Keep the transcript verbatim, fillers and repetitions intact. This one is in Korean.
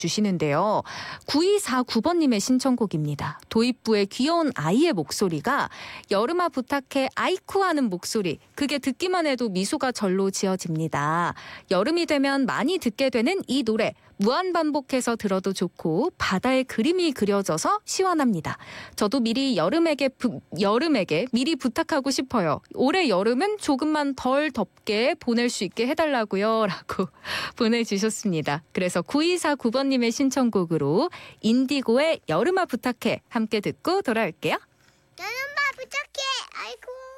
주시는데요. 구이사구 번님의 신청곡입니다. 도입부의 귀여운 아이의 목소리가 여름아 부탁해 아이쿠 하는 목소리, 그게 듣기만 해도 미소가 절로 지어집니다. 여름이 되면 많이 듣게 되는 이 노래, 무한반복해서 들어도 좋고 바다의 그림이 그려져서 시원합니다. 저도 미리 여름에게 부, 여름에게 미리 부탁하고 싶어요. 올해 여름은 조금만 덜 덥게 보낼 수 있게 해달라고요 라고 보내주셨습니다. 그래서 구이사구 번님의 신청곡으로 인디고의 여름아 부탁해 함께 듣고 돌아올게요. 여름아 부탁해. 아이고.